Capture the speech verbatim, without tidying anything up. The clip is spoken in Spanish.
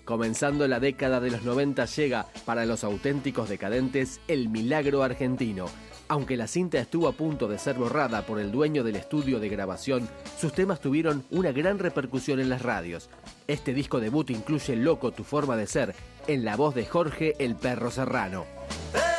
Comenzando la década de los noventa llega, para los auténticos decadentes, El Milagro Argentino. Aunque la cinta estuvo a punto de ser borrada por el dueño del estudio de grabación, sus temas tuvieron una gran repercusión en las radios. Este disco debut incluye Loco, tu forma de ser, en la voz de Jorge El Perro Serrano.